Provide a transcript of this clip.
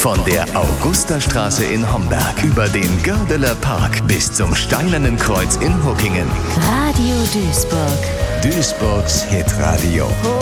Von der Augustastraße in Homberg über den Gördeler Park bis zum Steinernen Kreuz in Huckingen. Radio Duisburg. Duisburgs Hitradio.